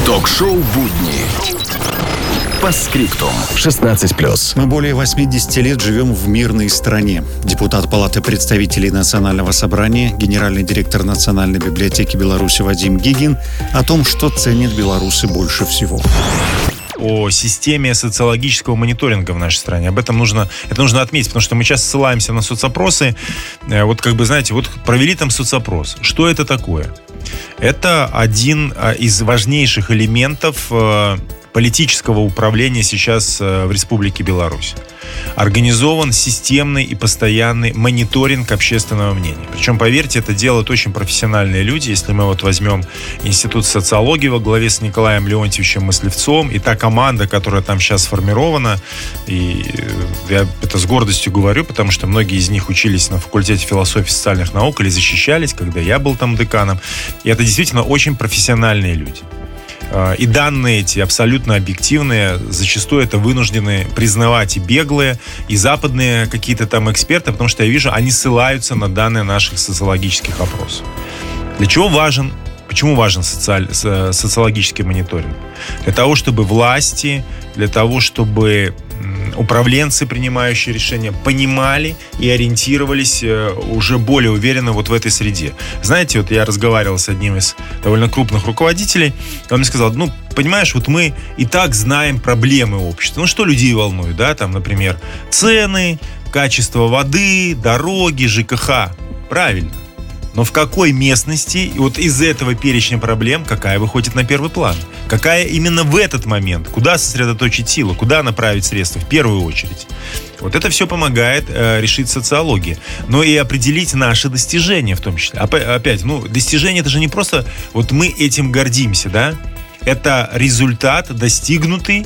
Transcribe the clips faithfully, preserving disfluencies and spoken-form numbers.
Ток-шоу «Будни». По скриптум. шестнадцать плюс. Мы более восемьдесят лет живем в мирной стране. Депутат Палаты представителей Национального собрания, генеральный директор Национальной библиотеки Беларуси Вадим Гигин о том, что ценят белорусы больше всего. О системе социологического мониторинга в нашей стране. Об этом нужно, это нужно отметить, потому что мы сейчас ссылаемся на соцопросы. Вот как бы, знаете, вот провели там соцопрос. Что это такое? Это один из важнейших элементов политического управления сейчас в Республике Беларусь. Организован системный и постоянный мониторинг общественного мнения. Причем, поверьте, это делают очень профессиональные люди. Если мы вот возьмем Институт социологии во главе с Николаем Леонтьевичем Мыслевцом и та команда, которая там сейчас сформирована, и я это с гордостью говорю, потому что многие из них учились на факультете философии и социальных наук или защищались, когда я был там деканом. И это действительно очень профессиональные люди. И данные эти абсолютно объективные, зачастую это вынуждены признавать и беглые, и западные какие-то там эксперты, потому что я вижу, они ссылаются на данные наших социологических опросов. Для чего важен, почему важен социаль, социологический мониторинг? Для того, чтобы власти, для того, чтобы управленцы, принимающие решения, понимали и ориентировались уже более уверенно вот в этой среде. Знаете, вот я разговаривал с одним из довольно крупных руководителей, он мне сказал, ну, понимаешь, вот мы и так знаем проблемы общества. Ну, что людей волнует, да, там, например, цены, качество воды, дороги, ЖКХ. Правильно. Но в какой местности, вот из этого перечня проблем, какая выходит на первый план? Какая именно в этот момент? Куда сосредоточить силу? Куда направить средства в первую очередь? Вот это все помогает э, решить социология. Но и определить наши достижения в том числе. Опять, ну, достижения это же не просто вот мы этим гордимся, да? Это результат, достигнутый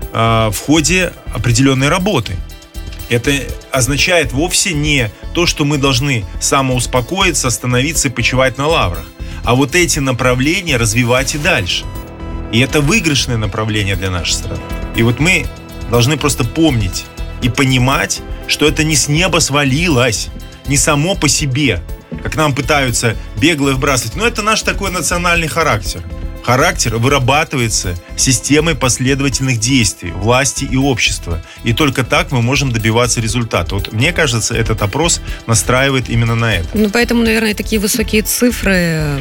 э, в ходе определенной работы. Это означает вовсе не то, что мы должны самоуспокоиться, остановиться и почивать на лаврах, а вот эти направления развивать и дальше. И это выигрышное направление для нашей страны. И вот мы должны просто помнить и понимать, что это не с неба свалилось, не само по себе, как нам пытаются бегло вбрасывать. Но это наш такой национальный характер. Характер вырабатывается системой последовательных действий власти и общества. И только так мы можем добиваться результата. Вот мне кажется, этот опрос настраивает именно на это. Ну, поэтому, наверное, такие высокие цифры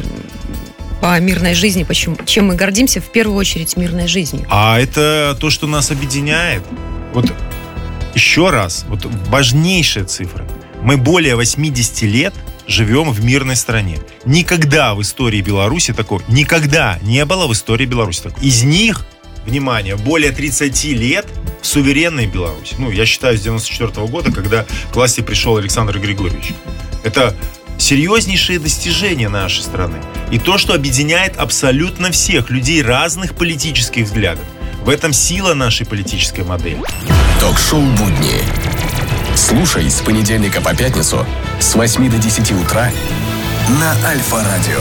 по мирной жизни. Почему? Чем мы гордимся? В первую очередь мирной жизнью. А это то, что нас объединяет. Вот еще раз, вот важнейшая цифра. Мы более восемьдесят лет живем в мирной стране. Никогда в истории Беларуси такого, никогда не было в истории Беларуси такого. Из них, внимание, более тридцать лет в суверенной Беларуси. Ну, я считаю, с девяносто четвёртого года, когда к власти пришел Александр Григорьевич. Это серьезнейшие достижения нашей страны. И то, что объединяет абсолютно всех людей разных политических взглядов. В этом сила нашей политической модели. Ток-шоу «Будни». Слушай с понедельника по пятницу с восьми до десяти утра на Альфа-радио.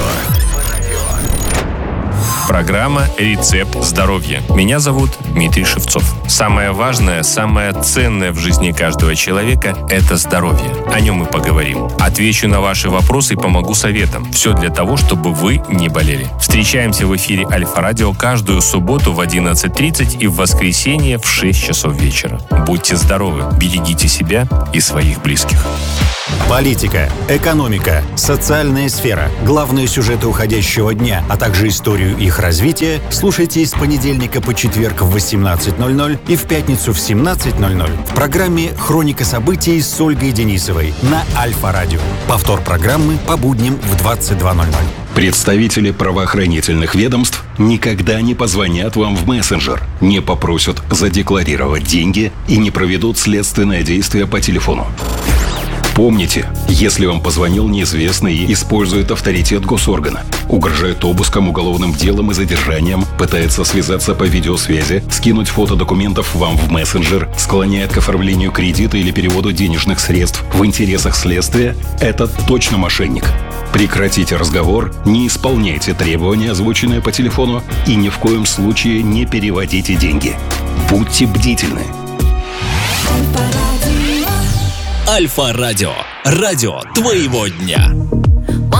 Программа «Рецепт здоровья». Меня зовут Дмитрий Шевцов. Самое важное, самое ценное в жизни каждого человека – это здоровье. О нем мы поговорим. Отвечу на ваши вопросы и помогу советам. Все для того, чтобы вы не болели. Встречаемся в эфире Альфа-радио каждую субботу в одиннадцать тридцать и в воскресенье в шесть часов вечера. Будьте здоровы, берегите себя и своих близких. Политика, экономика, социальная сфера, главные сюжеты уходящего дня, а также историю их развития слушайте с понедельника по четверг в восемнадцать ноль ноль и в пятницу в семнадцать ноль ноль в программе «Хроника событий» с Ольгой Денисовой на Альфа-радио. Повтор программы по будням в двадцать два ноль ноль. Представители правоохранительных ведомств никогда не позвонят вам в мессенджер, не попросят задекларировать деньги и не проведут следственное действие по телефону. Помните, если вам позвонил неизвестный и использует авторитет госоргана, угрожает обыском, уголовным делом и задержанием, пытается связаться по видеосвязи, скинуть фото документов вам в мессенджер, склоняет к оформлению кредита или переводу денежных средств в интересах следствия, это точно мошенник. Прекратите разговор, не исполняйте требования, озвученные по телефону, и ни в коем случае не переводите деньги. Будьте бдительны. Альфа-радио. Радио твоего дня.